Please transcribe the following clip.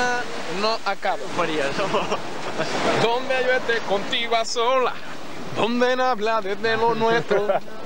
tema no acaba. María, Donde yo esté contigo a sola, donde no habla desde lo nuestro.